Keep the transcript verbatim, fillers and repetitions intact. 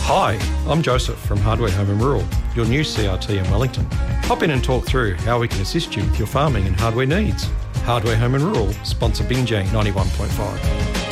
Hi, I'm Joseph from Hardware Home and Rural, your new C R T in Wellington. Hop in and talk through how we can assist you with your farming and hardware needs. Hardware Home and Rural, sponsor Binjay ninety-one point five.